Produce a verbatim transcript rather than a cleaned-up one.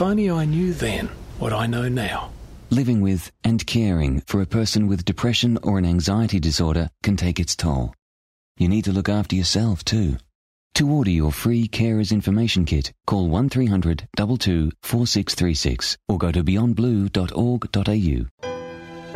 If only I knew then what I know now. Living with and caring for a person with depression or an anxiety disorder can take its toll. You need to look after yourself too. To order your free Carers Information Kit, call one three hundred two two four six three six or go to beyond blue dot org dot a u.